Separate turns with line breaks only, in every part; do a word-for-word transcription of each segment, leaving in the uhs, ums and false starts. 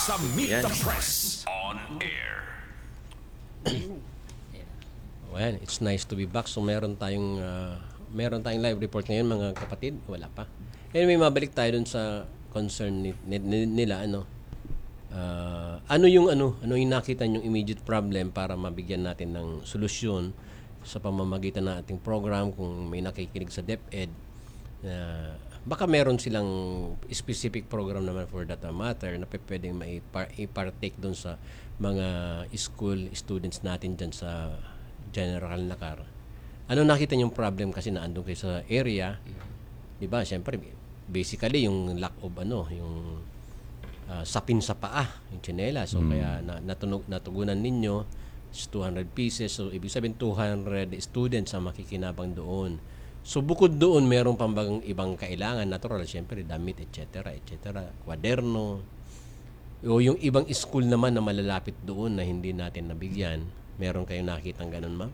Sa Meet
Yan.
the Press on air.
Well, it's nice to be back. So meron tayong uh, meron tayong live report ngayon mga kapatid. Wala pa. Anyway, mabalik tayo dun sa concern ni, ni, nila ano. Uh, ano yung ano, ano yung nakita yung immediate problem para mabigyan natin ng solusyon sa pamamagitan ng ating program kung may nakikinig sa DepEd na uh, baka meron silang specific program naman for that matter na pwedeng ma-partake dun sa mga school students natin dyan sa General Nakar. Ano nakita niyong problem kasi na andun kayo sa area? Di ba? Siyempre, basically, yung lack of ano, yung uh, sapin sa paa, yung tsinela. So, mm. kaya na, natunog, natugunan ninyo is two hundred pieces. So, ibig sabihin, two hundred students ang makikinabang doon. So, bukod doon, meron pang bang ibang kailangan, natural, siyempre, damit, et cetera, et cetera, kwaderno. O yung ibang school naman na malalapit doon na hindi natin nabigyan. Meron kayong nakitang ganun, ma'am?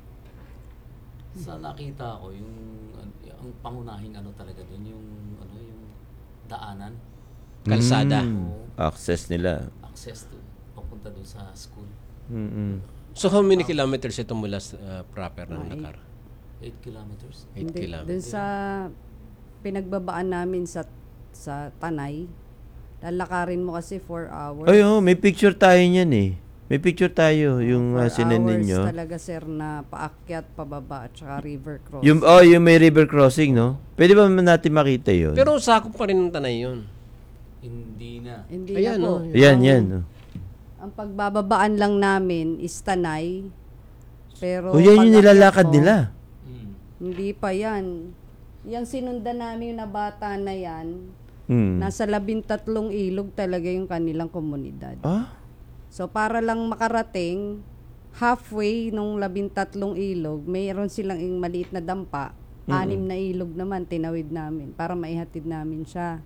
Sa nakita ko, yung ang pangunahing ano talaga doon, yung ano yung daanan,
Kalsada.
Mm. Access nila.
access to papunta doon sa school.
Mm-mm.
So, how many kilometers ito mula uh, proper ng Nakar?
eight kilometers.
eight
Hindi,
kilometers.
dun sa pinagbabaan namin sa sa Tanay, lalakarin mo kasi four hours.
Ay, oh, may picture tayo niyan eh. May picture tayo, yung uh,
four
sinan
hours
ninyo.
talaga, sir, na paakyat, pababa, at saka river cross.
Yung, oh, yung may river crossing, no? Pwede ba natin makita yun?
Pero sakop pa rin ng Tanay yun.
Hindi na.
Hindi
Ayan,
na po.
no?
Yan,
Ang-
yan. No?
Ang pagbababaan lang namin is Tanay. Pero
O yan yung
pag-akyat
nilalakad
mo,
nila.
Mm.
Hindi pa yan. Yung sinundan namin na bata na yan,
Hmm.
nasa labintatlong ilog talaga yung kanilang komunidad.
Ah?
So para lang makarating, halfway nung labintatlong ilog, mayroon silang yung maliit na dampa. Anim na ilog naman, tinawid namin para maihatid namin siya.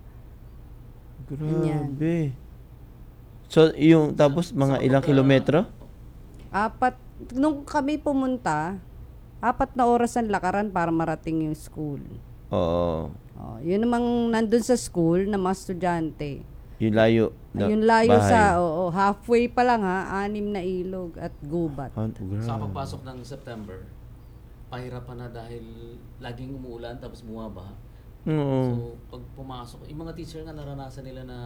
Grabe. So, yung tapos mga ilang kilometro?
Apat, nung kami pumunta, apat na oras ang lakaran para marating yung school.
Oo.
Oh, yun namang nandun sa school na mga estudyante.
Yung layo. na
Yung layo
bahay.
sa, oo, halfway pa lang ha, anim na ilog at gubat.
Ah, grabe.
Sa pagpasok ng September, pahirapan na dahil laging umuulan tapos bumabaha.
Oo.
So, pag pumasok, yung mga teacher nga naranasan nila na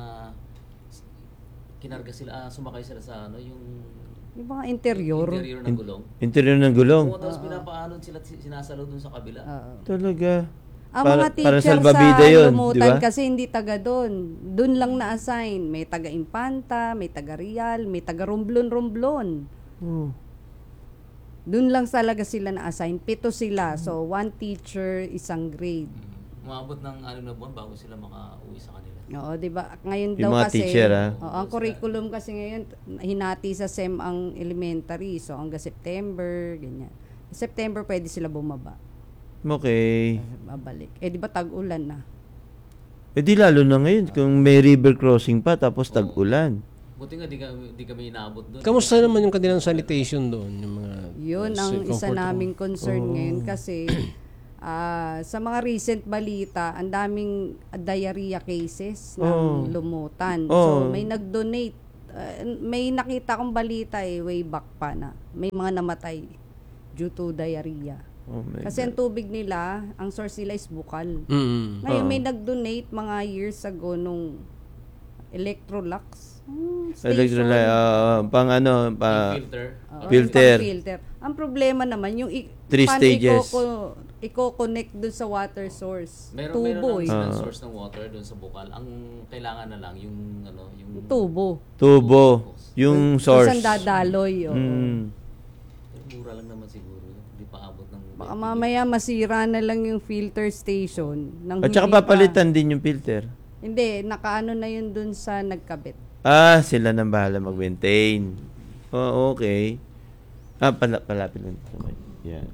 kinarga sila, ah, sumakay sila sa ano, yung
Yung mga interior.
interior ng gulong.
Interior ng gulong.
Oo, tapos pinapaanod sila, sinasalo dun sa kabila.
Oo.
Talaga.
Ang
Para-
mga
para
teacher
salbabida
sa
yun,
Lumutan
di ba?
kasi hindi taga doon. Doon lang na-assign. May taga Impanta, may taga Real, may taga Romblon-Romblon.
Oh.
Doon lang talaga sila na-assign. Pito sila. So, one teacher, isang grade.
Mm. Umabot ng ano na buwan bago sila makauwi sa kanila.
Oo, di ba? Ngayon
Yung
daw
mga
kasi,
teacher, ah.
oo, ang curriculum kasi ngayon, hinati sa S E M ang elementary. So, hanggang September, ganyan. September, pwede sila bumaba.
Okay.
Babalik. Eh, di ba tag-ulan na?
Eh di lalo na ngayon kung may river crossing pa tapos tag-ulan.
Buti nga di, ka, di kami inaabot doon.
Kamusta naman yung kanilang sanitation doon? Yung mga
Yun ang
comfort
isa
mo?
naming concern
Oh.
ngayon kasi ah, sa mga recent balita, ang daming diarrhea cases ng
Oh.
lumutan.
Oh.
So may nag-donate. Ah, may nakita kong balita eh, way back pa na. May mga namatay due to diarrhea.
Oh my
Kasi
God.
ang tubig nila, ang source nila is bukal.
Mm.
Ngayon
Oo.
may nag-donate mga years ago nung Electrolux. Hmm,
Electrolyte, ah, pang ano, pa,
Yung filter.
Oo,
Filter.
pang-filter. Ang problema naman, yung i-
Three
paano
stages.
Iko- iko-connect dun sa water source.
Meron,
tubo
meron
eh.
ng
Ah.
source ng water doon sa bukal. Ang kailangan na lang yung ano, yung
Tubo.
tubo, yung source.
Kung saan dadaloy. oo.
Mm.
Pero mura lang naman siguro. Hindi pa abot ng
Baka mamaya masira na lang yung filter station. Nang
At saka
hindi pa-
papalitan din yung filter.
Hindi, nakaano na yun dun sa nagkabit.
Ah, sila nang bahala mag-maintain. Oh, okay. Ah, pala, palapit lang. Yan.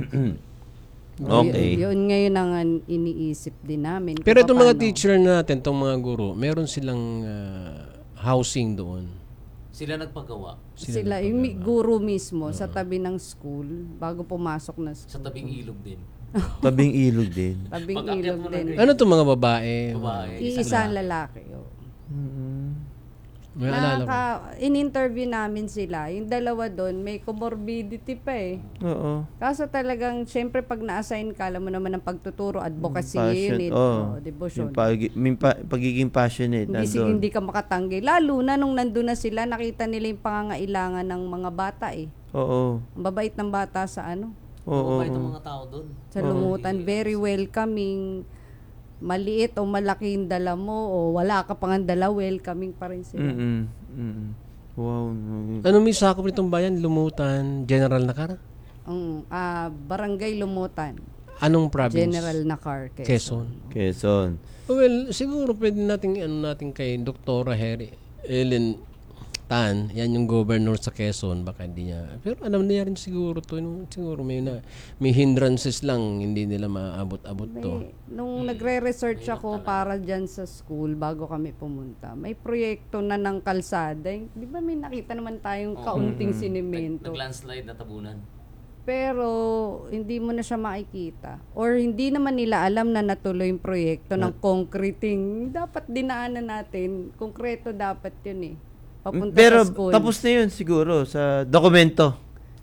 Okay.
Y- yun ngayon ang an- iniisip din namin.
Pero
kung
itong mga
paano.
teacher natin, itong mga guro, meron silang ah, housing doon.
Sila nagpagawa
Sila, yung mi- guro mismo sa tabi ng school bago pumasok na
sa
school.
tabing ilog din.
Tabing ilog din.
Tabing
Pag-akyat
ilog
mo
din.
ng
Ano itong mga babae?
Babae.
Iisa ang lalaki. Oh.
Mm-mm.
May alala ko.
Naka, in-interview namin sila. Yung dalawa doon, may comorbidity pa eh.
Oo.
Kaso talagang, syempre pag na-assign ka, alam mo naman ang pagtuturo, advocacy
Passion.
unit,
Oh.
oh, devotion.
Yung pag, yung pa- pagiging passionate
Hindi, si,
nandun.
hindi ka makatanggi. Lalo na nung nandun na sila, nakita nila yung pangangailangan ng mga bata eh.
Oo.
Ang babait ng bata sa ano,
Oo.
Mabait ang mga tao doon.
sa lumutan. Very welcoming. Maliit o malaki yung dala mo o wala ka pang dala, welcoming pa rin sila.
Mm-mm. Mm-mm. Wow.
Ano may sakop nitong bayan? Lumutan, General Nakar?
Ang ah, Barangay Lumutan,
Anong province?
General Nakar, Quezon.
Quezon.
Quezon.
Well, siguro pwede natin ano natin kay Doktora Harry Ellen Tan, yan yung governor sa Quezon, baka hindi niya. Pero alam niya rin siguro to, no? Siguro may na, may hindrances lang, hindi nila maabot-abot to.
May, nung nagre-research ako para dyan sa school bago kami pumunta, may proyekto na ng kalsada. Di ba may nakita naman tayong kaunting sinimento?
Nag-landslide na tabunan.
Pero hindi mo na siya makikita. Or hindi naman nila alam na natuloy yung proyekto ng concreting. Dapat dinaanan natin. Konkreto dapat yun eh. Papunta
Pero
sa school.
tapos na yun siguro sa dokumento.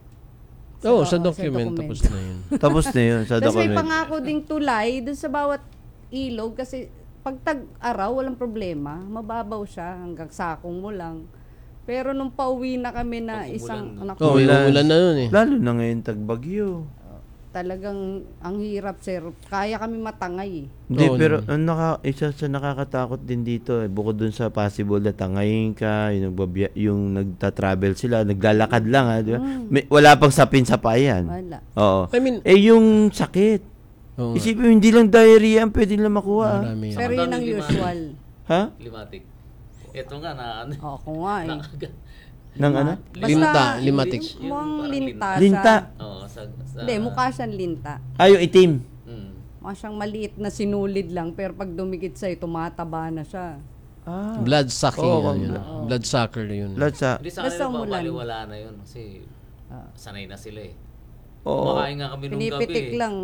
Oo,
Sa-
sa
sa
document,
document.
tapos na yun.
Tapos na yun sa
Tapos may
dokumento.
pangako ding tulay dun sa bawat ilog kasi pag tag-araw, walang problema. Mababaw siya hanggang sakong mo lang. Pero nung pauwi na kami na
Pag
isang
umulan, no?
anak
Oo,
Ulan.
umulan na yun eh.
Lalo na ngayon tagbagyo.
talagang ang hirap sir. Kaya kami matangay eh.
Hindi,
Oo
pero ang naka, isa sa nakakatakot din dito, eh, bukod dun sa possible na tangayin ka, yung, nagbabya, yung nagta-travel sila, naglalakad lang, ha, di ba? May, wala pang sapin sa payan.
Wala.
Oo.
I mean,
Eh, yung sakit.
oo nga,
Isipin mo, hindi lang diarrhea ang pwede lang makuha. ah.
marami yan.
Pero yun ang usual.
Ha?
Limatic. Ito nga na ano.
Oo, ako nga eh.
nakaga-
Nang ano?
Linta, limatic.
Yung mukhang
Yung
linta siya.
Linta.
Oo, sa, sa
Hindi, mukha siyang linta.
Ah, yung itim.
Mm.
Mukha siyang maliit na sinulid lang, pero pag dumikit sa'yo, tumataba na siya.
Ah.
Blood sucking
Oo,
yun. yun. Blood sucker yun.
Lahat sa...
Hindi sa
Basta
kanila
umulan.
babaliwala na yun kasi
Ah.
sanay na sila eh.
Oo.
Kumakain nga kami nung gabi
Pinipitik
eh.
lang.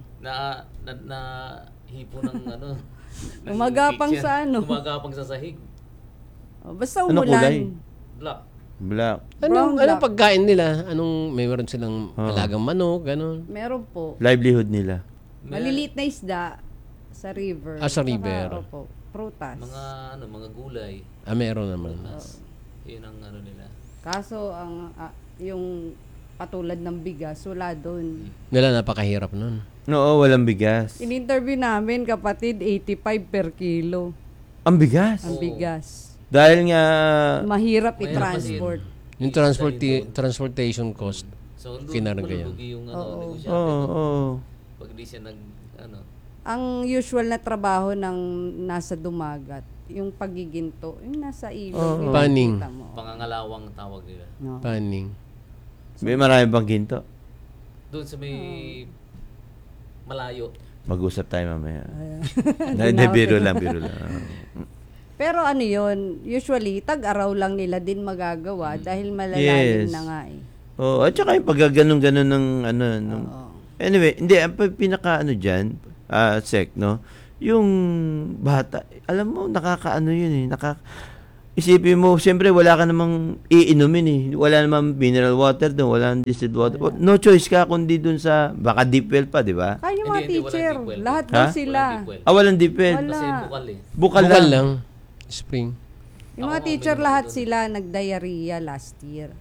Na, na, na hipo ng ano. ng
Umagapang
kitchen.
sa ano.
Umagapang sa sahig.
Oh, basta
Ano
umulan.
kulay?
Black.
Black.
Anong,
Brown
anong
black.
pagkain nila? Anong, may meron silang
Oo.
alagang manok, gano'n?
Meron po.
Livelihood nila.
Maliliit na isda sa river.
Ah, sa
Saka,
river.
opo, prutas.
Mga ano, mga gulay.
Ah, meron naman.
Mas, yun ang ano nila.
Kaso, ang ah, yung patulad ng bigas, wala doon.
Nila napakahirap nun.
Oo, walang bigas.
In-interview namin, kapatid, eighty-five per kilo.
Ang bigas.
Ang
Oo.
bigas.
Dahil nga...
Mahirap
Mahirap
i-transport.
Yung transporti- transportation cost.
So, doon
Kinarga yan.
malulugi yung ano,
Oo.
negosyante.
Oo,
no?
oo.
Pag di siya nag, ano,
Ang usual na trabaho ng nasa dumagat, yung pagiginto, yung nasa ilog.
Oo.
yung
Panning.
makikita mo.
pangangalawang tawag nila.
No.
Panning.
May marami bang ginto.
Doon sa may malayo.
Mag-usap tayo mamaya.
Doon
Hindi,
ako
biro
tingin.
lang, biro lang.
Pero ano yun, usually, tag-araw lang nila din magagawa dahil malalalim
Yes.
na nga eh.
Oo, at saka yung paggaganong-ganon ng ano, nung...
Oo.
Anyway, hindi, ang pa- pinaka ano dyan, ah, sec, no? Yung bata, alam mo, nakakaano yun eh, nakaka... Isipin mo, siyempre wala ka namang iinumin eh. Wala namang mineral water doon, wala namang distilled water. No choice ka kundi doon sa, baka deep well pa, di ba?
Kaya yung mga
Hindi, hindi, walang
teacher,
deep well.
lahat
Ha?
daw
Walang
sila.
deep well.
Ah, walang deep well.
Wala.
Kasi bukal eh.
Bukal,
Bukal
lang.
lang. Spring.
Yung mga
Ako,
teacher,
may
lahat
doon.
sila nag-diarrhea last year.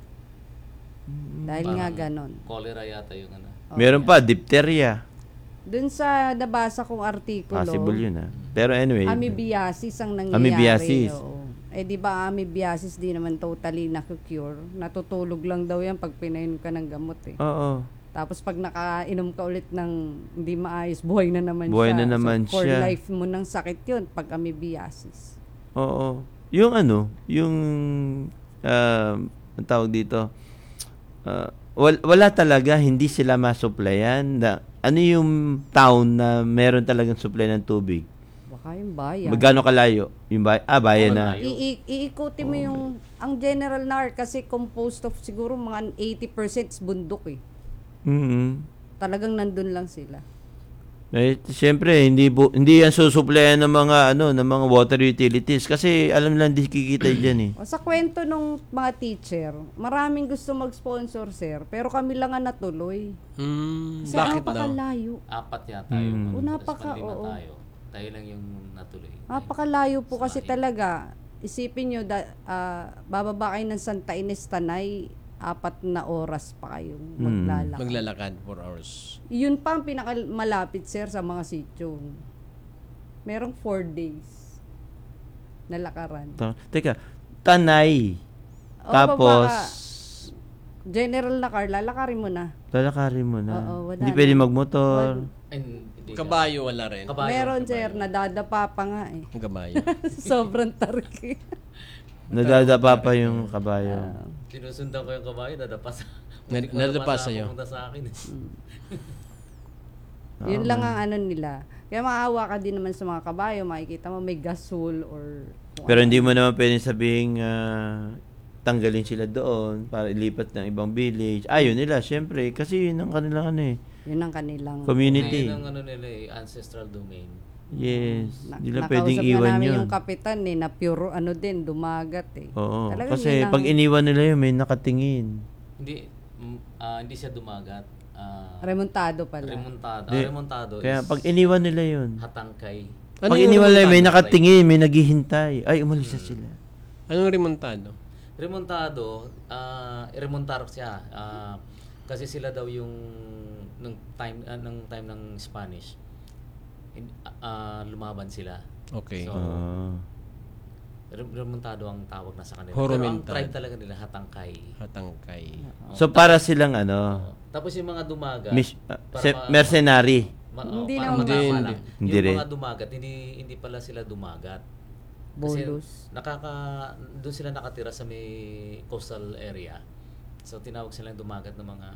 Dahil nga
Parang
ganon.
Cholera yata yung ano.
Meron pa, diphtheria.
Dun sa nabasa kong artikulo,
Possible yun ah. Pero anyway.
amoebiasis ang nangyayari.
Amoebiasis.
Oo. Eh di ba amoebiasis di naman totally na-cure. Natutulog lang daw yan pag pinainom ka ng gamot eh.
Oo.
Tapos pag nakainom ka ulit ng hindi maayos, buhay na naman
Buhay
siya.
na naman
so, for
siya.
life mo ng sakit yun pag amoebiasis.
Oo. Yung ano, yung um, ang tawag dito, uh, wal- wala talaga, hindi sila masupplyan. Na, ano yung town na meron talagang supply ng tubig?
Baka yung bayan.
Magkano kalayo? Yung bay- ah, bayan na.
Malayo.
I- i- iikuti mo yung, ang general na art kasi composed of siguro mga eighty percent is bundok eh.
Mhm.
Talagang nandun lang sila.
Eh, siyempre, hindi bu- hindi yan susuplayan ng mga ano, ng mga water utilities kasi alam lang di kikita diyan eh.
O, sa kwento ng mga teacher, maraming gusto mag-sponsor, sir, pero kami lang ang natuloy.
Hmm,
Kasi
bakit daw?
napakalayo.
Apat yata yung
O,
tapos
napaka,
panlima
oo.
tayo. Tayo lang yung natuloy.
Napakalayo po kasi
Sayang.
talaga. Isipin nyo, da, ah, bababa kayo ng Santa Ines Tanay, apat na oras pa kayong maglalakad.
Maglalakad for hours.
Yun pa ang pinakamalapit, sir, sa mga sityo. Merong four days na lakaran.
Ta- Teka, Tanay.
O,
Tapos,
baba ka, general na car, lalakarin mo na.
lalakarin mo na.
Oo, wala
Hindi
na.
pwede magmotor.
Ay, hindi ka-
Kabayo wala rin.
Kabayo,
Meron,
kabayo.
sir, nadadapa pa nga eh.
Ang kabayo.
Sobrang tariki.
Nadadapa pa yung kabayo.
Sinusundan ko yung kabayo, nadapa sa...
Nad- nadapa sa'yo.
Pumunta sa akin.
Yun lang ang ano nila. Kaya maawa ka din naman sa mga kabayo, makikita mo may gasol or... kung
Pero
ano.
hindi mo naman pwedeng sabihin ah, tanggalin sila doon para ilipat ng ibang village. Ayaw nila, syempre. Kasi yun ang kanilang ano eh.
Yun ang kanilang...
Community.
Yun ang ano nila eh, ancestral domain.
Yes.
Na,
Hindi nila
nakausap
pwedeng
na
iwan
namin
yun.
yung kapitan eh, na pure ano din, dumagat eh.
Oo.
Talagang
Kasi
yun ang-
pag iniwan nila yun, may nakatingin.
Hindi mm, ah, hindi siya dumagat. Ah,
Remontado pala.
remontado.
Di-
Ah, remontado
Kaya
is
pag iniwan nila yun,
hatangkay.
Ano
pag
yung
iniwan nila, may
remontado?
nakatingin, may naghihintay. Ay, umalis na sila.
Anong remontado?
Remontado, ah remontar siya. Ah, kasi sila daw yung nung time ah, nung time ng Spanish. in- ah, lumaban sila.
Okay.
So,
Ah.
Re- remontado ang tawag na sa kanila.
Horomentado.
Pero ang tribe talaga nila hatangkay.
Hatangkay.
So, para silang ano,
Tapos yung mga dumagat,
mis- ah,
para
se-
ma-
mercenary.
ma- oh,
Hindi
para
naman.
matama
Hindi,
lang.
hindi.
Yung
Hindi
mga
rin.
dumagat, hindi hindi pala sila dumagat.
Bolus.
nakaka doon sila nakatira sa may coastal area. So tinawag silang dumagat ng mga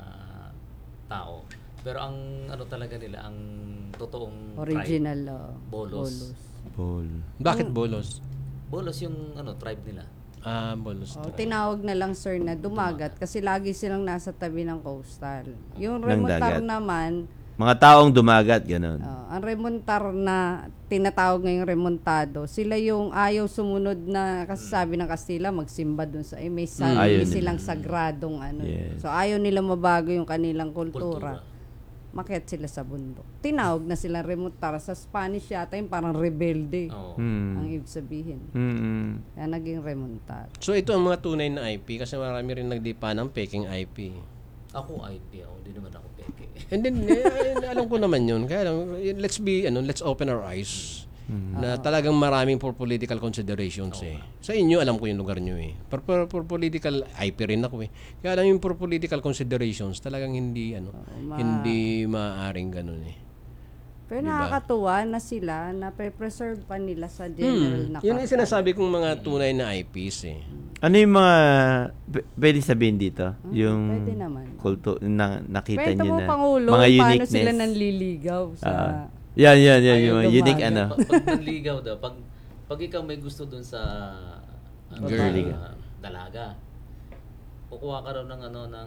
tao. Pero ang ano talaga nila, ang totoong
Original.
tribe,
oh,
Bolos.
Ball.
Bakit bolos?
Bolos yung ano tribe nila.
Ah, bolos.
Oh, tinawag na lang sir na dumagat kasi lagi silang nasa tabi ng coastal. Yung
Ng
remontar
dagat.
naman,
Mga taong dumagat, ganun.
oh, ang remontar na tinatawag ngayong remontado, sila yung ayaw sumunod na kasi sabi ng Kastila magsimba dun sa eh, may, sa,
Mm.
may
Ayaw
silang sagradong ano.
Yes.
So ayaw nila mabago yung kanilang kultura.
Kultura.
Makiat sila sa bundok. Tinawag na silang remontar. Sa Spanish yata yung parang rebelde.
Oo.
Ang
Hmm.
ibig sabihin.
Mm-mm.
Kaya naging remontar.
So ito ang mga tunay na I P kasi marami rin nagdipa ng peking I P.
Ako I P ako, hindi naman ako peke.
And then eh, alam ko naman 'yun. Kaya lang, eh, let's be ano, let's open our eyes. Na talagang maraming for political considerations eh. Sa inyo alam ko yung lugar nyo eh. For, for, for political I P rin ako eh. Kaya lang yung for political considerations talagang hindi ano,
ma-
hindi maaaring ganun eh.
Pero
Diba?
nakakatuwa na sila na pre-preserve pa nila sa general na
Yun ang
karta.
sinasabi kong mga tunay na I Ps eh.
Ano yung mga, p- pwede sabihin dito? yung
Hmm, pwede naman.
kulto, na, nakita
Kwento
nyo
mo,
na.
Pangulo,
mga
paano
uniqueness.
sila nanliligaw sa...
Ah. yan, yan, yan.
Ayaw
Yung mga
dumagat.
unique ano.
Pag, pag nanligaw daw, pag pag ikaw may gusto dun sa ano,
Girly.
sa dalaga, kukuha ka raw ng ano ng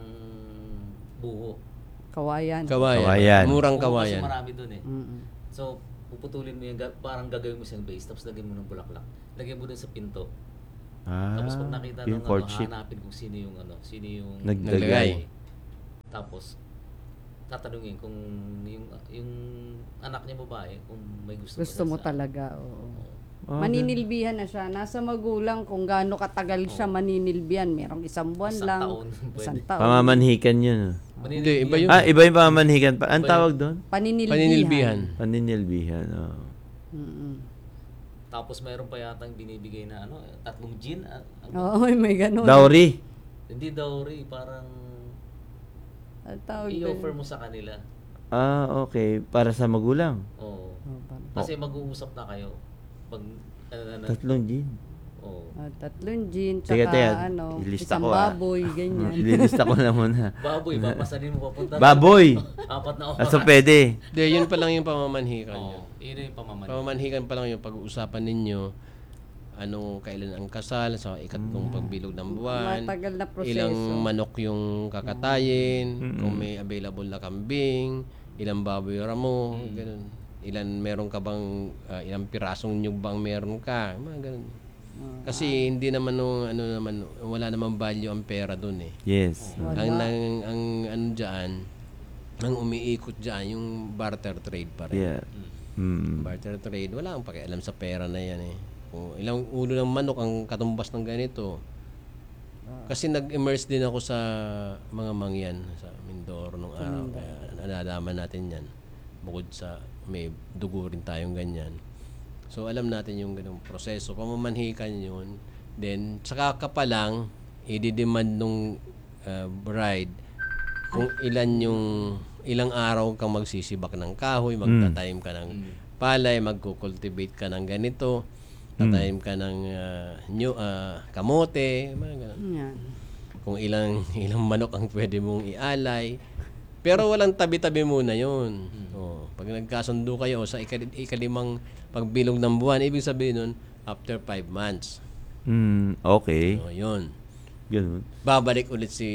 buho.
kawayan.
Kawayan.
Kawayan.
Murang
Buho kasi
kawayan.
marami dun eh.
Mm-mm.
So, puputulin mo yung, ga- parang gagawin mo siyang base, tapos lagyan mo ng bulaklak. Lagyan mo dun sa pinto.
Ah,
Tapos pag nakita
yung
ng ano,
courtship.
hanapin kung sino yung ano, sino yung
Naglagay.
Tapos tatanungin kung yung yung anak niya babae kung may gusto,
Gusto
ba
mo
sa-
talaga, oo.
Oh,
Maninilbihan na siya. Nasa magulang kung gaano katagal siya maninilbihan. Merong isang buwan
Isang
lang.
taon.
Isang
Pwede.
taon.
Pamamanhikan yun. ah.
Hindi, iba yun.
Ah, iba yung pamamanhikan. Pa- ang
Iba yun.
tawag doon?
Paninilbihan.
Paninilbihan.
Paninilbihan. Oh.
Mm-mm.
Tapos mayroon pa yatang binibigay na ano, tatlong gin. ah, ang-
Oo, may ganun.
Dowry.
Hindi dowry, parang
Ang tawag
i-offer
doon.
mo sa kanila.
Ah, okay. Para sa magulang.
Oo.
Oh, parang-
Kasi mag-uusap na kayo. Pag ano, ano,
Tatlong gin.
oo.
ah, tatlong gin,
Sige,
tsaka
teka.
ano,
Ilista
isang
ko, ah.
baboy, ganyan.
Ililista ko na muna.
Baboy, papasanin mo papunta.
Baboy!
Apat na
Ah,
oras.
so pwede.
Hindi, yun pa lang yung pamamanhikan nyo.
Oo, yun yung pamaman.
Pamamanhikan pa lang yung pag-uusapan ninyo. Ano, kailan ang kasal, sa ikatlong pagbilog ng buwan.
Matagal na proseso.
Ilang manok yung kakatayin, kung may available na kambing, ilang baboy mo, ganun. Ilan meron ka bang ah, ilang pirasong nyug bang meron ka, mga ganun. Kasi hindi naman no, ano naman wala namang value ang pera doon eh.
Yes.
Ang ang ang ano diyan, ang umiikot diyan yung barter trade pa rin.
Yeah. Mm.
Barter trade, wala akong pakialam sa pera na yan eh. Kung ilang ulo ng manok ang katumbas ng ganito. Kasi nag-immerse din ako sa mga mangyan sa Mindoro nung araw. Kaya nalalaman natin yan. Bukod sa may dugo rin tayong ganyan. So alam natin yung ganung proseso. Pamamanhikan yun. Then, saka ka pa lang, i-demand nung uh, bride kung ilan yung ilang araw kang magsisibak ng kahoy, magtatanim ka ng palay, magkukultivate ka ng ganito, tatanim ka ng uh, new, uh, kamote, mga ganun.
Yan.
Kung ilang ilang manok ang pwede mong ialay. Pero walang tabi-tabi muna yun. Oh, pag nagkasundo kayo sa ikal- ikalimang pagbilog ng buwan, ibig sabihin nun, after five months.
Mm, okay.
So, yun.
Ganun.
Babalik ulit si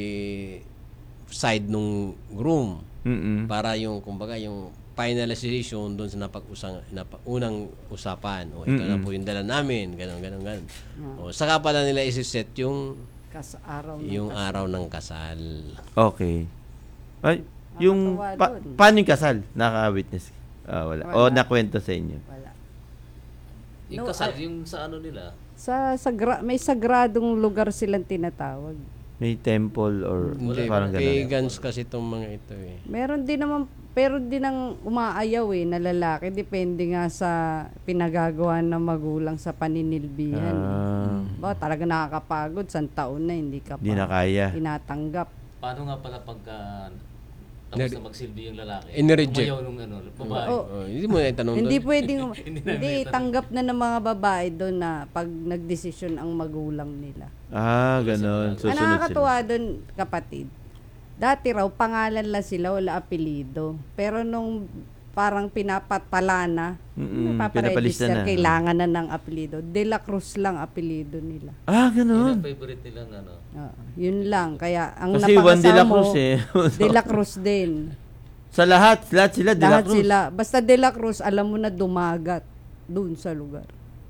side nung groom
Mm-mm.
para yung, kumbaga, yung finalization doon sa napag-usang, napa, unang usapan. O, ito na po yung dala namin. Ganon, ganon, ganon. O, saka pala nila isiset yung,
Kas araw na.
yung araw ng kasal.
Okay. Ay, yung
Nakakatawa
pa-
dun.
paano yung kasal? Naka-witness? Ah, wala. O
Wala.
nakwento sa inyo?
Wala.
Yung
No,
kasal, yung sa ano nila,
Sa sagra, may sagradong lugar silang tinatawag.
May temple or
Hindi,
parang ganun?
pagans kasi itong mga ito eh.
Meron din naman, pero din ang umaayaw eh, na lalaki. Depende nga sa pinagagawa ng magulang sa paninilbihan.
Ah,
Ba, talaga nakakapagod. San taon na, hindi ka pa
Hindi na kaya.
tinatanggap.
paano nga pala pagka tapos na magsilbi yung lalaki?
In-reject.
Umayaw nung ano, babae.
Oo.
Oh, hindi mo na itanong
Hindi
doon.
pwedeng, hindi, tanggap na ng mga babae doon na pag nagdesisyon ang magulang nila.
Ah, ganun.
Ang
Susunod
nakakatuwa
sila.
doon, kapatid, dati raw, pangalan lang sila, wala apelido. Pero nung parang pinapatala na,
Mm-mm,
napaparegister,
pinapalista na.
kailangan na ng apelido. De La Cruz lang apelido nila.
Ah,
Yun
ganun.
ang favorite nilang ano.
Oo, yun lang. Kaya ang
Kasi Juan de la
napakasama
Cruz
mo,
eh.
De La Cruz din.
Sa lahat, lahat sila de la
Lahat
Cruz.
sila. Basta De La Cruz, alam mo na dumagat doon sa lugar.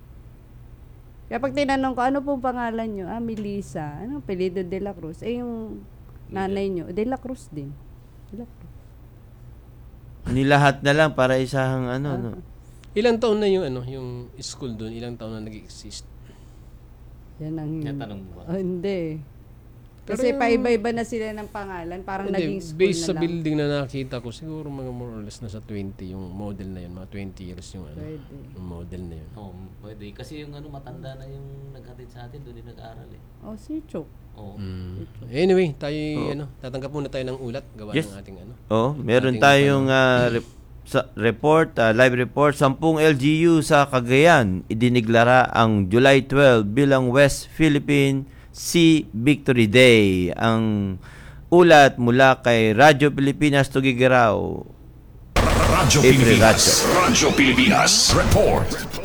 Kaya pag tinanong ko, ano pong pangalan nyo? Ah, Melissa. Ano apelido De La Cruz? Eh, yung nanay nyo, De La Cruz din. De La Cruz.
Nilahat na lang para isahang ano,
Ah.
no?
Ilang taon na yung ano, yung school doon, ilang taon na nag-exist.
Yan ang...
Yan tanong mo ba?
Oh, hindi.
Pero
Kasi
yung-
paiba-iba na sila ng pangalan. Parang
Hindi,
naging school
based
na
sa
lang.
building na nakita ko, siguro mga more or less nasa twenty yung model na yun, mga twenty years yung ano,
Pwede.
yung model na yun.
Oo, pwede. Kasi yung ano, matanda na yung naghatid sa atin, doon din nag-aaral eh.
Oh, si Chok.
Oo.
Mm. Anyway, tayo ano, tatanggap muna tayo ng ulat gawa
Yes.
ng ating ano.
Oh, meron
Ating
tayong ah, rep- sa report, ah, live report, sampung L G U sa Cagayan idiniglara ang July twelfth bilang West Philippine Sea Victory Day. Ang ulat mula kay Radyo Pilipinas Tugigaraw.
Radyo
April
Pilipinas. Radyo Pilipinas. Report.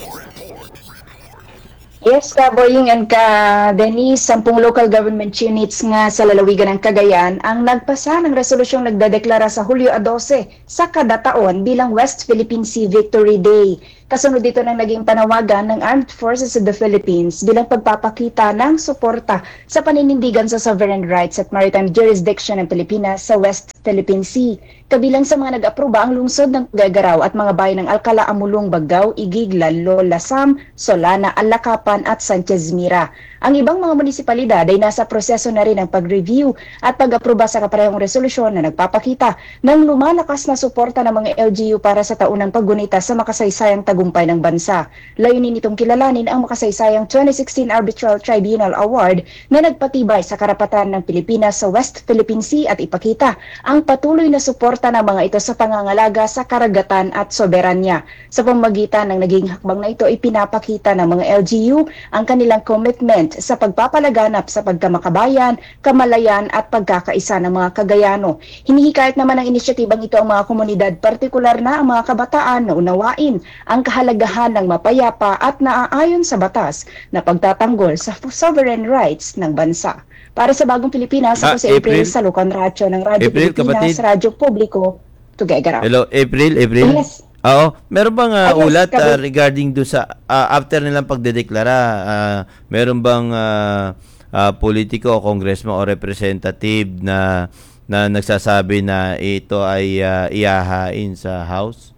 Yes, ka Boying and ka Denise, sampung local government units nga sa lalawigan ng Cagayan ang nagpasa ng resolusyong nagdedeklara sa Hulyo dose sa kada taon bilang West Philippine Sea Victory Day. Kasunod dito ng naging panawagan ng Armed Forces of the Philippines bilang pagpapakita ng suporta sa paninindigan sa sovereign rights at maritime jurisdiction ng Pilipinas sa West Philippine Sea. Kabilang sa mga nag-aproba ang lungsod ng Gagaraw at mga bayan ng Alcala, Amulong, Bagao, Igig, Lalo, Lasam, Solana, Alakapan at Sanchez Mira. Ang ibang mga munisipalidad ay nasa proseso na rin ng pag-review at pag-aproba sa kaparehong resolusyon na nagpapakita ng lumalakas na suporta ng mga L G U para sa taunang paggunita sa makasaysayang tagumpay ng bansa. Layunin nitong kilalanin ang makasaysayang twenty sixteen Arbitral Tribunal Award na nagpatibay sa karapatan ng Pilipinas sa West Philippine Sea at ipakita ang patuloy na suporta ng mga ito sa pangangalaga sa karagatan at soberanya. Sa pamamagitan ng naging hakbang na ito, ipinapakita ng mga L G U ang kanilang commitment sa pagpapalaganap sa pagkamakabayan, kamalayan at pagkakaisa ng mga Kagayano. Hinihikayat naman ng inisyatibang ito ang mga komunidad, partikular na ang mga kabataan na unawain ang kahalagahan ng mapayapa at naaayon sa batas na pagtatanggol sa sovereign rights ng bansa. Para sa Bagong Pilipinas,
Ah,
ako si April
April?
Salucan Racho ng Radyo
April,
Pilipinas,
kapatid.
Radyo Publiko, Tugegaraw.
Hello, April, April.
Yes.
Oo, meron bang ah,
Ah, yes,
ulat
Kabu.
ah, regarding do sa ah, after nilang pagdedeklara, ah, meron bang ah, ah, politiko o congressman o representative na na nagsasabi na ito ay ah, ihahain sa House?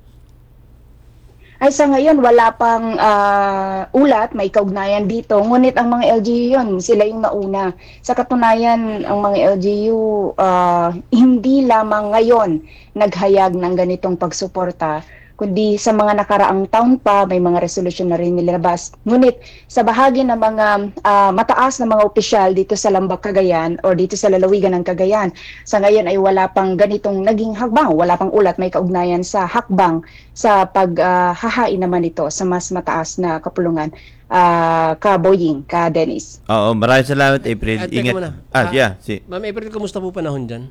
Ay sa ngayon wala pang ah, ulat, may kaugnayan dito. Ngunit ang mga L G U yun, sila yung nauna. Sa katunayan, ang mga L G U ah, hindi lamang ngayon naghayag ng ganitong pagsuporta, kundi sa mga nakaraang taon pa may mga resolusyon na rin nilabas. Ngunit sa bahagi ng mga ah, mataas na mga opisyal dito sa Lambak, Cagayan o dito sa lalawigan ng Cagayan, sa ngayon ay wala pang ganitong naging hakbang, wala pang ulat, may kaugnayan sa hakbang sa paghahain naman ito sa mas mataas na kapulungan. Uh, ka Boying, ka Dennis.
Oo, maraming salamat, April.
Ah, teka
Ingat.
muna.
Ah,
Ah,
yeah, si.
Ma'am April, kumusta po panahon dyan?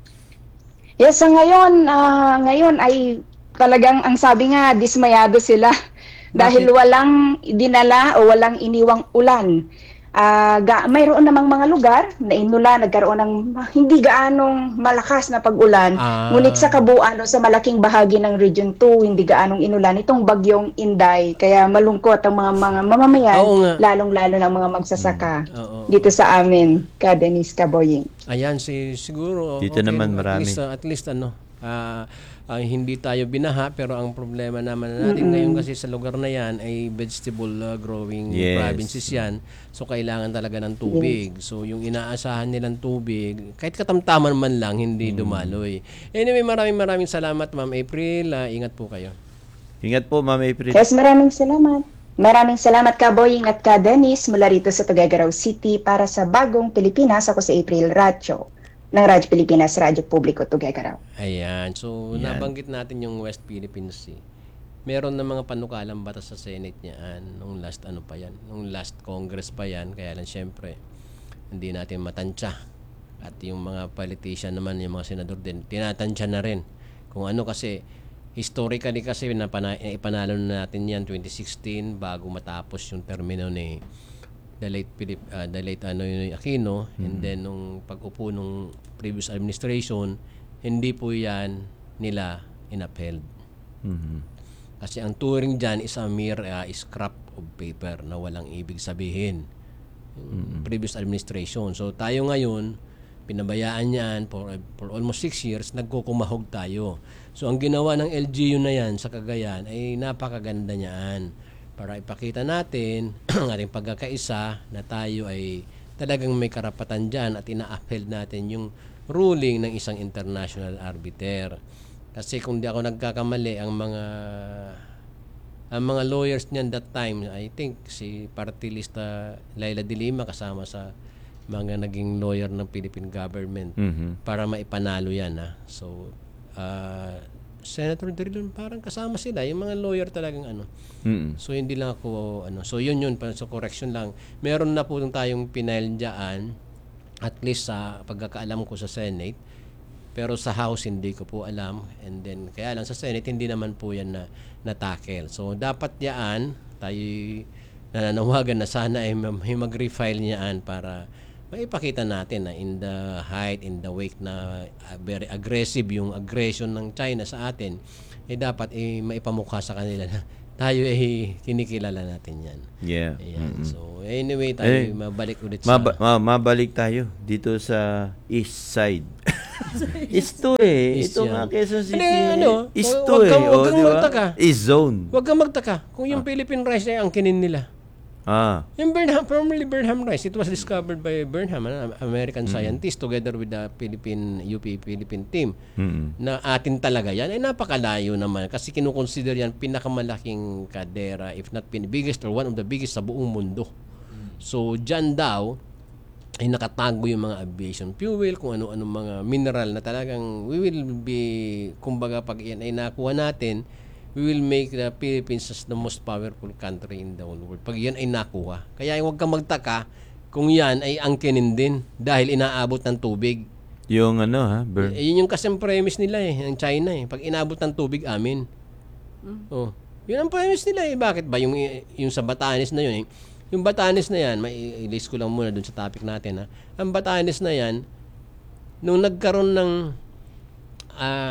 Yes, sa ngayon, ah, ngayon ay talagang ang sabi nga, dismayado sila dahil
Bakit?
walang dinala o walang iniwang ulan. Ah, ga, mayroon namang mga lugar na inula, nagkaroon ng hindi gaanong malakas na pag-ulan.
Ah.
Ngunit sa kabuuan o sa malaking bahagi ng Region two, hindi gaanong inulan itong bagyong Inday. Kaya malungkot ang mga mga mamamayan,
Oo nga.
lalong-lalo ng mga magsasaka
Oo.
dito sa amin, ka Denise, ka Boying.
Ayan, si siguro
Dito naman
at
marami.
least, uh, at least ano, ah, ah, hindi tayo binaha, pero ang problema naman natin ngayon kasi sa lugar na yan ay vegetable uh, growing
Yes.
provinces yan. So kailangan talaga ng tubig. So yung inaasahan nilang tubig, kahit katamtaman man lang, hindi dumaloy. Anyway, maraming maraming salamat Ma'am April. Ah, ingat po kayo.
Ingat po, Ma'am April.
Yes, maraming salamat. Maraming salamat ka Boying at ka Dennis mula rito sa Tuguegarao City para sa Bagong Pilipinas. Ako si April Racho ng Radyo Pilipinas, Radyo Publiko Tuguegarao.
Ayan. So,
Yan.
nabanggit natin yung West Philippine Sea. Meron na mga panukalang batas sa Senate niyan nung last ano pa yan, nung last Congress pa yan. Kaya lang syempre, hindi natin matansya. At yung mga politician naman, yung mga senador din, tinatansya na rin. Kung ano kasi, historically kasi napana, ipanalo na natin yan twenty sixteen bago matapos yung termino ni the late Philip, uh, the late ano yun, Aquino, and then nung pag-upo nung previous administration, hindi po yan nila in-upheld.
Mhm.
Kasi ang turing dyan is a mere uh, scrap of paper na walang ibig sabihin. Yung previous administration. So tayo ngayon, pinabayaan yan for, for almost six years, nagkukumahog tayo. So ang ginawa ng L G U na yan sa Cagayan ay napakaganda niyaan para ipakita natin ang ating pagkakaisa na tayo ay talagang may karapatan dyan at ina-upheld natin yung ruling ng isang international arbiter. Kasi kung di ako nagkakamali, ang mga ang mga lawyers niyan that time, I think si party list uh, Laila de Lima kasama sa mga naging lawyer ng Philippine government
Mhm.
para maipanalo yan. Ha? So, uh, Senator Drilon, parang kasama sila, yung mga lawyer talagang ano.
Mhm.
So, hindi lang ako, ano, so yun yun, so correction lang. Meron na po tayong pinail dyan, at least sa pagkakaalam ko sa Senate, pero sa House hindi ko po alam, and then kaya lang sa Senate hindi naman po yan na na-tackle. So dapat yaan tayo nananawagan na sana ay ma- may mag-refile niyaan para maipakita natin na in the height, in the wake na uh, very aggressive yung aggression ng China sa atin, eh dapat eh, maipamukha sa kanila na tayo eh kinikilala natin yan.
Yeah.
Ayan.
Mhm.
So anyway, tayo
Eh,
mabalik ulit sa...
Maba- ma- mabalik tayo dito sa east side. East to eh.
East
Ito
yan.
nga Quezon City.
Ano, ano,
East
wag-
to
wag
eh.
kang- wag
O,
kang
di ba?
magtaka.
East zone.
Huwag kang magtaka kung yung Philippine rice ay angkinin nila.
Ah.
Yung Burnham, formerly Burnham rice, it was discovered by Burnham, an American scientist, together with the Philippine U P Philippine team.
Mhm.
Na atin talaga yan, ay napakalayo naman kasi kinukonsider yan pinakamalaking kadera, if not pin biggest or one of the biggest sa buong mundo. So dyan daw ay nakatago yung mga aviation fuel, kung ano-ano mga mineral na talagang we will be, kumbaga pag yan ay nakuha natin, we will make the Philippines as the most powerful country in the whole world. Pag yan ay nakuha. Kaya huwag kang magtaka kung yan ay angkinin din dahil inaabot ng tubig.
Yung ano ha, burn.
Eh, yun yung kasing premise nila eh, ng China eh. Pag inabot ng tubig, amin. Oh. Yun ang premise nila eh. Bakit ba? Yung, yung sa Batanes na yun eh. Yung Batanes na yan, may i-list ko lang muna dun sa topic natin ha. Ang Batanes na yan, nung nagkaroon ng uh,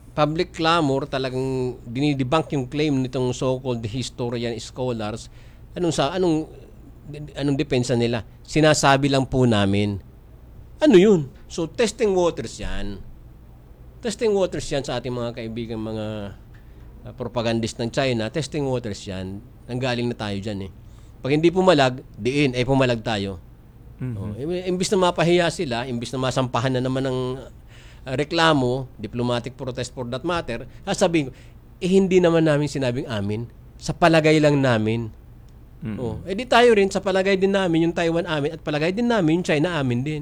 public clamor, talagang dinidebunk yung claim nitong so-called historian scholars. Anong sa anong anong depensa nila? Sinasabi lang po namin. Ano yun? So testing waters 'yan. Testing waters 'yan sa ating mga kaibigan, mga uh, propagandist ng China. Testing waters 'yan. Nanggaling na tayo diyan eh. Pag hindi pumalag, diin ay pumalag tayo. Mm-hmm. Oh, imbis na mapahiya sila, imbis na masampahan na naman ng uh, reklamo, diplomatic protest for that matter, sasabihin ko, eh hindi naman namin sinabing amin. Sa palagay lang namin. Mm-hmm. Oh, eh di tayo rin, sa palagay din namin yung Taiwan amin at palagay din namin yung China amin din.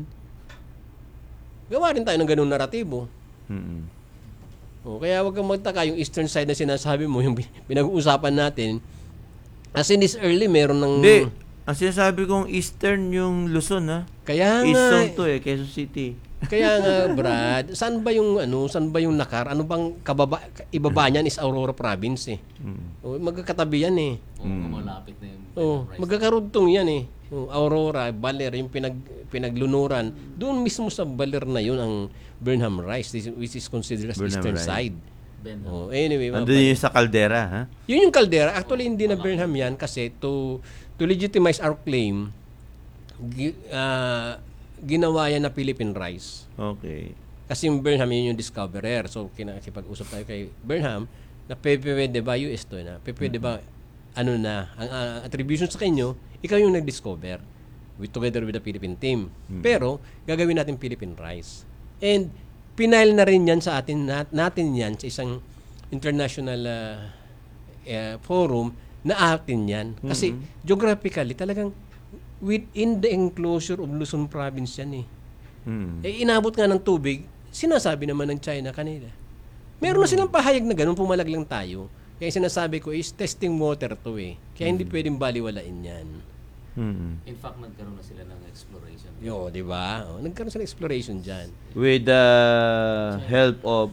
Gawa rin tayo ng ganung naratibo.
Mm-hmm.
Oh, kaya wag kang magtaka yung eastern side na sinasabi mo, yung pinag-uusapan natin. As in this early, meron ng...
Hindi. Ang sinasabi kong eastern yung Luzon, ha?
Kaya
East
nga...
zone to eh, Quezon City.
Kaya nga, Brad, saan ba yung ano, saan ba yung Nakar? Ano bang kababa ibaba niyan is Aurora Province eh. Mm. Oh, magkakatabi yan eh.
Oo, mm. malapit na yung
Oh, magkakarugtong yan eh. Oh, Aurora, Baler, yung pinag pinaglunuran. Doon mismo sa Baler na yun ang Burnham Rise, which is considered as
Burnham
eastern
Rise.
side. Oh, anyway,
Andun yung sa caldera, ha?
yun yung caldera. Actually, hindi na Burnham yan kasi to to legitimize our claim, gi, uh, ginawa yan na Philippine Rice.
Okay.
Kasi yung Burnham yun yung discoverer. So, kinakipag-usap tayo kay Burnham na pwede ba U S to na? Pwede ba ano na, ang uh, attribution sa kanyo, ikaw yung nag-discover with, together with the Philippine team. Hmm. Pero, gagawin natin Philippine Rice. And, pinail na rin yan sa atin, nat, natin yan sa isang international uh, uh, forum na atin yan. Kasi, mm-hmm. geographically, talagang within the enclosure of Luzon province yan eh. Mm-hmm. Eh, inabot nga ng tubig, sinasabi naman ng China kanila. Meron mm-hmm. na silang pahayag na ganun, pumalag lang tayo. Kaya sinasabi ko is testing water to eh. Kaya hindi mm-hmm. pwedeng baliwalain yan.
Mm-hmm.
In fact, nagkaroon na sila ng exploration.
Yo, di ba? Oh, nagkaroon sila ng exploration dyan.
With the uh, help of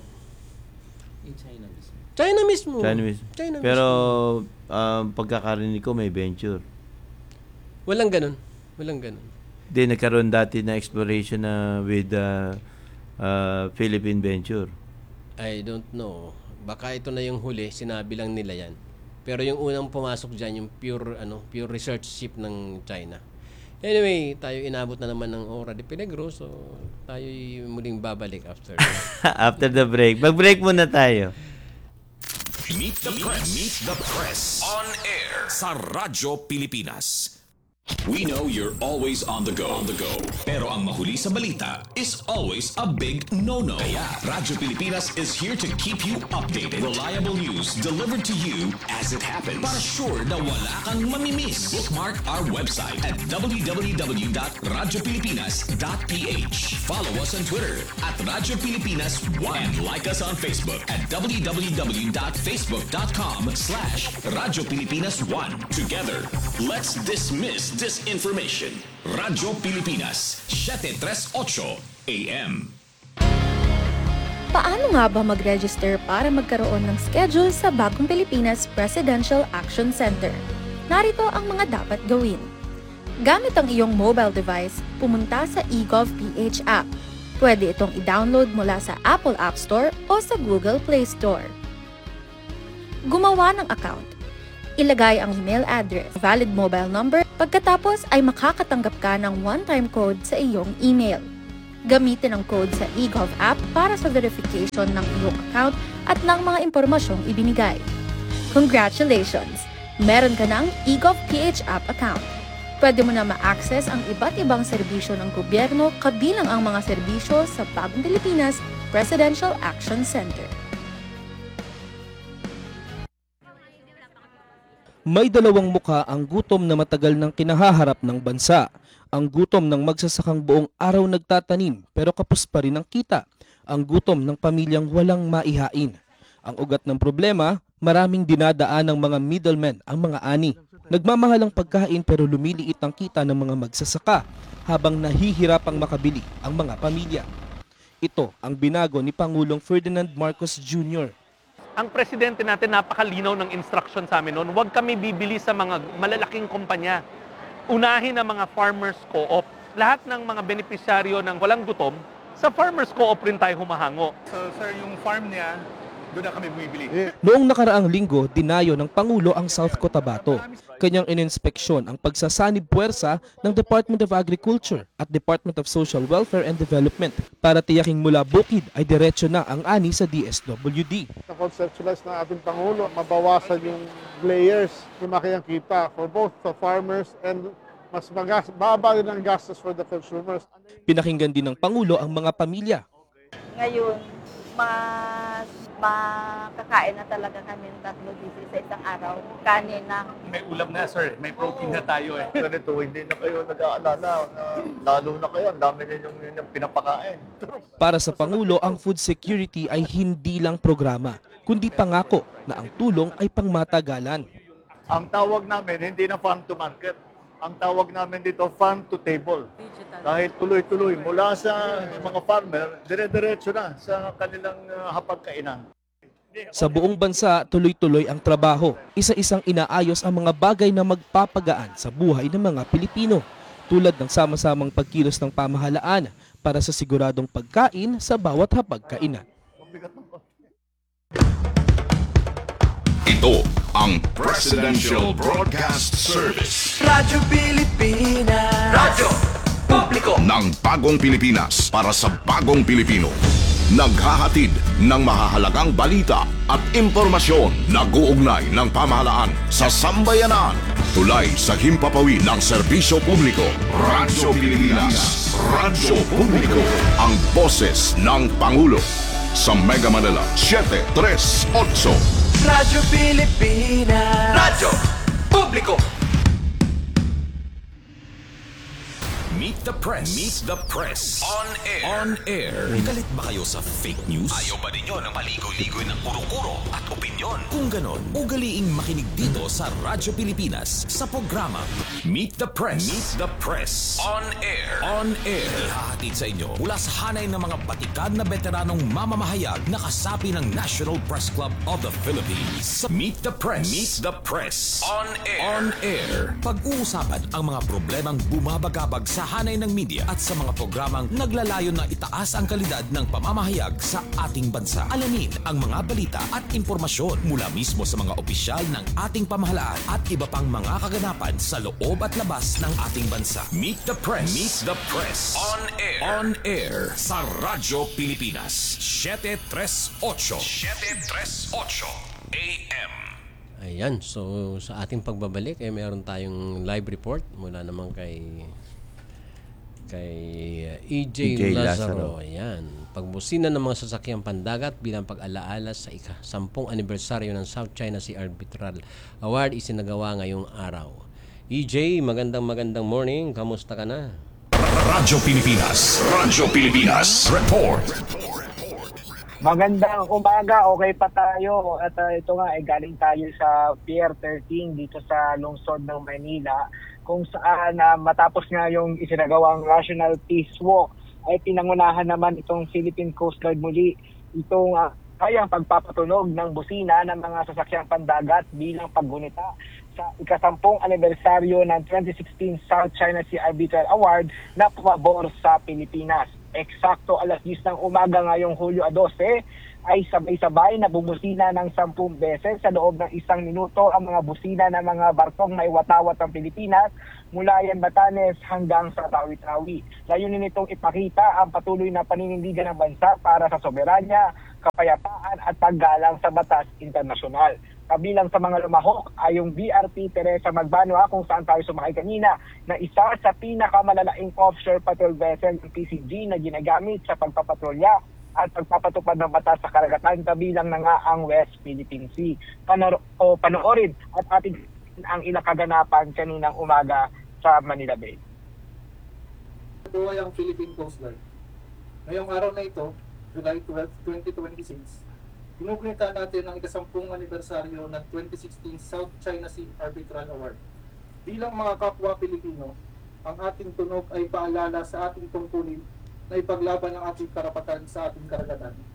In China mismo.
China mismo.
China mismo.
China
Pero
mismo.
um, pagkakarinig ko may venture.
Walang ganun. Walang ganun.
Hindi, nagkaroon dati na exploration na with the uh, Philippine venture.
I don't know. Baka ito na yung huli, sinabi lang nila yan. Pero yung unang pumasok dyan, yung pure ano, pure research ship ng China. Anyway, tayo inabot na naman ng Ora de Peligro, so tayo muling babalik after.
After the break. Mag-break muna tayo.
Meet the Press. Meet the Press. On air sa Radyo Pilipinas. We know you're always on the go. On the go. Pero ang mahuli sa balita is always a big no-no. Kaya Radyo Pilipinas is here to keep you updated. Reliable news delivered to you as it happens. Para sure na wala kang mamimiss. Bookmark our website at w w w dot radyo pilipinas dot p h. Follow us on Twitter at Radyo Pilipinas one. And like us on Facebook at w w w dot facebook dot com slash Radyo Pilipinas one. Together, let's dismiss disinformation. Radyo Pilipinas, seven thirty-eight A M.
Paano nga ba mag-register para magkaroon ng schedule sa Bagong Pilipinas Presidential Action Center? Narito ang mga dapat gawin. Gamit ang iyong mobile device, pumunta sa eGovPH app. Pwede itong i-download mula sa Apple App Store o sa Google Play Store. Gumawa ng account. Ilagay ang email address, valid mobile number, pagkatapos ay makakatanggap ka ng one-time code sa iyong email. Gamitin ang code sa eGov app para sa verification ng iyong account at ng mga impormasyong ibinigay. Congratulations! Meron ka ng eGovPH app account. Pwede mo na ma-access ang iba't ibang serbisyo ng gobyerno kabilang ang mga serbisyo sa Bagong Pilipinas Presidential Action Center.
May dalawang muka ang gutom na matagal nang kinahaharap ng bansa. Ang gutom ng magsasakang buong araw nagtatanim pero kapos pa rin ang kita. Ang gutom ng pamilyang walang maihain. Ang ugat ng problema, maraming dinadaan ng mga middlemen ang mga ani. Nagmamahal ang pagkain pero lumiliit ang kita ng mga magsasaka habang nahihirapang makabili ang mga pamilya. Ito ang binago ni Pangulong Ferdinand Marcos Junior
Ang presidente natin napakalinaw ng instruction sa amin noon, huwag kami bibili sa mga malalaking kumpanya. Unahin ang mga farmers co-op. Lahat ng mga benepisyaryo ng walang gutom, sa farmers co-op rin tayo humahango.
So sir, yung farm niya, doon na kami bumibili.
Noong nakaraang linggo, dinayo ng Pangulo ang South Cotabato. Kanyang ininspeksyon ang pagsasanib puwersa ng Department of Agriculture at Department of Social Welfare and Development para tiyaking mula bukid ay diretso na ang ani sa D S W D.
Na-conceptualize ng ating Pangulo, mabawasan yung layers, lumaki ang kita for both the farmers and mas magas, baba din ang gastos for the consumers.
Pinakinggan din ng Pangulo ang mga pamilya.
Ngayon, mas makakain na talaga kami ng tatlo dito sa isang araw. Kanin na.
May ulam na, sir. May protein na tayo eh.
Ganito, hindi na kayo nag-aalala. Lalo na kayo, ang dami ninyong yung pinapakain.
Para sa Pangulo, ang food security ay hindi lang programa, kundi pangako na ang tulong ay pangmatagalan.
Ang tawag namin, hindi na farm to market. Ang tawag namin dito, farm to table. Dahil tuloy-tuloy, mula sa mga farmer, dire-diretso na sa kanilang uh, hapagkainan.
Sa buong bansa, tuloy-tuloy ang trabaho. Isa-isang inaayos ang mga bagay na magpapagaan sa buhay ng mga Pilipino, tulad ng sama-samang pagkilos ng pamahalaan para sa siguradong pagkain sa bawat hapagkainan.
Ito ang Presidential Broadcast Service.
Radyo Pilipinas. Radyo Publiko
ng bagong Pilipinas para sa bagong Pilipino. Naghahatid ng mahahalagang balita at impormasyon na guugnay ng pamahalaan sa sambayanan. Tulay sa himpapawid ng serbisyo publiko. Radyo Pilipinas. Radyo Publiko. Ang boses ng Pangulo. Sa Mega Manila, seven three eight.
Radyo Pilipinas. Radyo Publiko.
Meet the Press. Meet the Press. On air. On air. Galit ba kayo sa fake news? Ayaw ba ninyo ng maligoy-ligoy ng uro-uro at opinyon? Kung ganon, ugaliing makinig dito sa Radyo Pilipinas sa programa Meet the Press. Meet the Press. On air. On air. Ihahatid sa inyo mula sa hanay ng mga batikan na veteranong mamamahayag na kasapi ng National Press Club of the Philippines. Meet the Press. Meet the Press. On air. On air. Pag-uusapan ang mga problemang bumabagabag sa hanay ng media at sa mga programang naglalayon na itaas ang kalidad ng pamamahayag sa ating bansa. Alamin ang mga balita at impormasyon mula mismo sa mga opisyal ng ating pamahalaan at iba pang mga kaganapan sa loob at labas ng ating bansa. Meet the Press. Meet the Press. On air. On air sa Radyo Pilipinas. seven three eight. seven three eight A M.
Ayan, so sa ating pagbabalik, eh, meron tayong live report mula naman kay kay uh, E J,
E J
Lazaro.
Lazaro.
Ayan. Pagbusina ng mga sasakyang pandagat bilang pag-alaala sa ika-sampung anibersaryo ng South China Sea Arbitral Award isinagawa ngayong araw. E J, magandang magandang morning. Kamusta ka na?
Radyo Pilipinas. Radyo Pilipinas. Report.
Magandang umaga, okay pa tayo. At uh, ito nga, eh, galing tayo sa Pier thirteen dito sa lungsod ng Manila, kung saan uh, matapos nga yung isinagawang National Peace Walk, ay pinangunahan naman itong Philippine Coast Guard muli itong uh, kayang pagpapatunog ng busina ng mga sasakyang pandagat bilang paggunita sa ikasampung anibersaryo ng twenty sixteen South China Sea Arbitral Award na pabor sa Pilipinas. Eksakto alas diyes ng umaga ngayong Hulyo twelve ay sabay-sabay na bumusina ng sampung beses sa loob ng isang minuto ang mga busina ng mga barkong may watawat ng Pilipinas mula yan Batanes hanggang sa Tawi-Tawi. Layunin nitong ipakita ang patuloy na paninindigan ng bansa para sa soberanya, kapayapaan at paggalang sa batas internasyonal. Kabilang sa mga lumahok ay yung B R P Teresa Magbanua kung saan tayo sumakay kanina na isa sa pinakamalalaking offshore patrol vessel ng P C G na ginagamit sa pagpapatrolya at pagpapatupad ng batas sa karagatan, kabilang na nga ang West Philippine Sea. Panor- o panoorin at ating ang ilang kaganapan kaninang umaga sa Manila Bay.
Ito ay ang Philippine Coast Guard. Ngayong araw na ito, July twelfth, twenty twenty-six, kinukunita natin ang ikasampung anibersaryo ng twenty sixteen South China Sea Arbitral Award. Bilang mga kapwa Pilipino, ang ating tunog ay paalala sa ating tungkulin na ipaglaban ang ating karapatan sa ating karagatan.